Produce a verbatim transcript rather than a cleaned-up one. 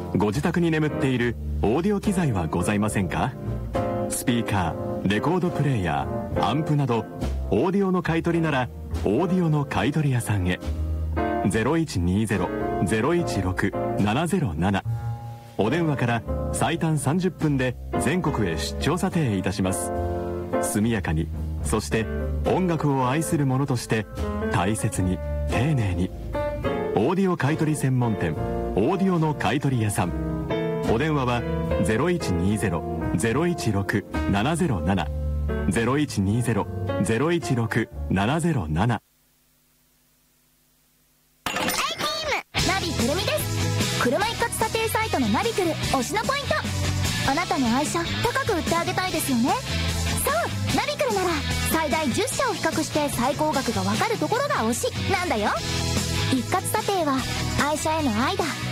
ご自宅に眠っているオーディオ機材はございませんか？スピーカー、レコードプレーヤー、アンプなどオーディオの買い取りならオーディオの買い取り屋さんへ。 ゼロいちにゼロ ゼロいちろく ななゼロなな、お電話から最短さんじゅっぷんで全国へ出張査定いたします。速やかに、そして音楽を愛する者として大切に丁寧に。オーディオ買取専門店オーディオの買取屋さん。お電話は ゼロいちにゼロ ゼロいちろく ななゼロなな ゼロいちにゼロ ゼロいちろく ななゼロなな。 ナビくるみです。車一括査定サイトのナビくる推しのポイント。あなたの愛車高く売ってあげたいですよね。そう、ナビくるなら最大じゅっしゃを比較して最高額がわかるところが推しなんだよ。一括査定は愛車への愛だ。